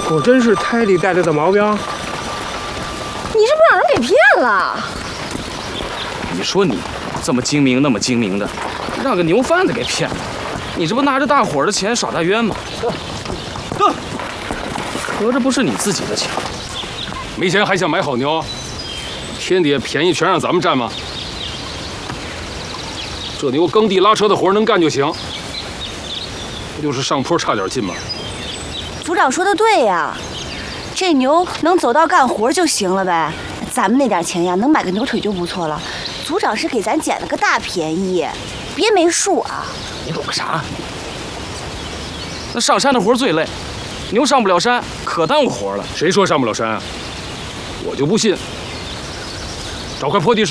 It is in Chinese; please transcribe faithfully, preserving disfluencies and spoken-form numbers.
果真是胎里带着的毛病。 你是不是让人给骗了？ 你说你这么精明，那么精明的，让个牛贩子给骗了，你这不拿着大伙儿的钱耍大冤吗？哼！合着不是你自己的钱？ 没钱还想买好牛？天底下便宜全让咱们占吗？这牛耕地拉车的活能干就行，不就是上坡差点劲吗？ 组长说的对呀，这牛能走道干活就行了呗。咱们那点钱呀，能买个牛腿就不错了。组长是给咱捡了个大便宜，别没数啊！ 你懂个啥？那上山的活最累，牛上不了山，可耽误活了。 谁说上不了山啊？我就不信。找块坡地。